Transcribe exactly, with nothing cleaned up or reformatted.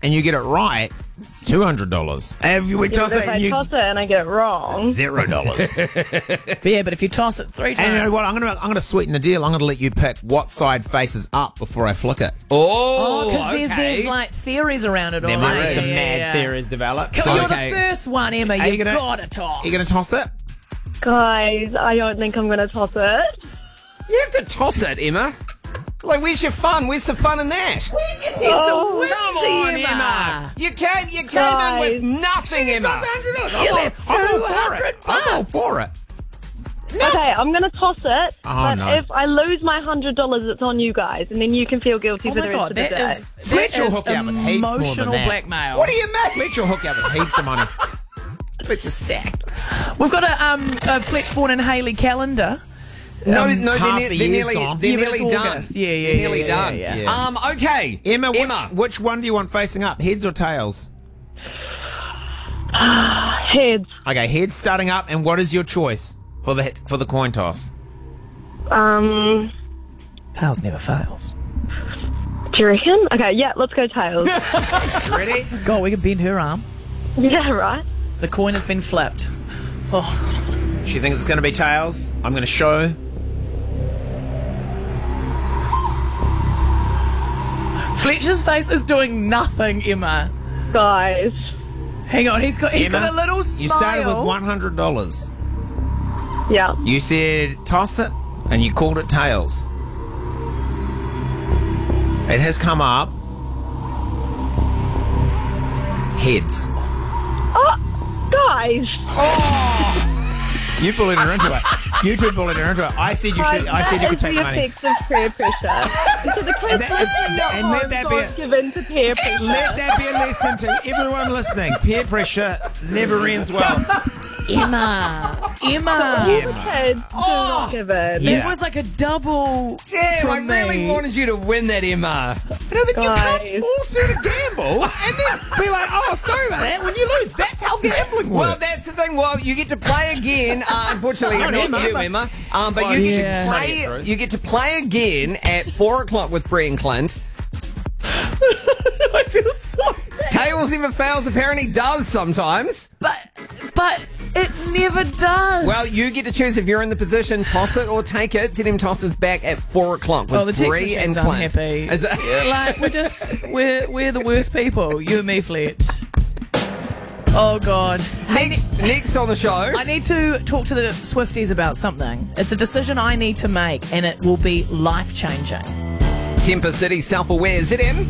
and you get it right, it's two hundred dollars. If we Yeah, toss but it if I and you... toss it and I get it wrong. Zero dollars. But yeah, but if you toss it three times. And you know what? I'm gonna I'm gonna sweeten the deal. I'm gonna let you pick what side faces up before I flick it. Oh, Oh, because there's, okay. there's like theories around it all. There might eh? be some Yeah, mad yeah. theories developed. Come So, on, you're okay. the first one, Emma. Are you You've gonna- got to toss. You gonna toss it? Guys, I don't think I'm going to toss it. You have to toss it, Emma. Like, where's your fun? Where's the fun in that? Where's your sense Oh, of whimsy, Come on, Emma? Emma. You came, you came Guys. in with nothing, Emma. You left I'm all two for hundred it. I'm all bucks. for it. Okay, I'm going to toss it. Oh, but no. if I lose my one hundred dollars, it's on you guys. And then you can feel guilty Oh for my the rest god, of the that day. is, Fletcher that will is hook you up with heaps more than emotional that. blackmail. What do you mean? Fletcher will hook you up with heaps of money. Fletcher's stacked. We've got a, um, a Fletch Vaughan and Hayley calendar. No, Um, no, half they're, the ne- they're year's nearly, gone. they're Yeah, but nearly it's done. August. Yeah, yeah, they're nearly yeah, done. yeah, yeah. Um, okay, Emma, which, Emma. which one do you want facing up? Heads or tails? Heads. Okay, heads starting up, and what is your choice for the for the coin toss? Um, Tails never fails. do you reckon? Okay, yeah, let's go tails. Ready? God, we can bend her arm. Yeah, right. The coin has been flipped. She thinks it's going to be tails. I'm going to show. Fletcher's face is doing nothing, Emma. Guys. Hang on, he's got he's Emma, got a little smile. You started with one hundred dollars. Yeah. You said toss it, and you called it tails. It has come up heads. Oh, guys. You bullied her into it. You two bullied her into it. I said you should. I said you could That take is the the money. effects of peer pressure. So the And that- question and- and let not that be a- given to peer pressure. Let that be a lesson to everyone listening. Peer pressure never ends well. Emma, Emma. All the kids do not give in. Yeah. It was like a double. Damn, from I really me. wanted you to win that, Emma. No, but you Guys. can't force her to gamble and then be like, oh, sorry about that. When you lose, that's how gambling works. Well, that's the thing. Well, you get to play again. Uh, unfortunately, Not not Emma, you, but- Emma. Um, but Oh, you get yeah. to Trying to get play. through. You get to play again at four o'clock with Bree and Clint. I feel so bad. Tails never fails. Apparently, does sometimes. But but it never does. Well, you get to choose if you're in the position. Toss it or take it. T M tosses back at four o'clock with oh, the text Bree and machine's Clint. unhappy. Is it- Yeah, like we're just we're we're the worst people. You and me, Fletch. Oh God. Hey, Next, next on the show. I need to talk to the Swifties about something. It's a decision I need to make, and it will be life changing. Temper City, self-aware. Z M.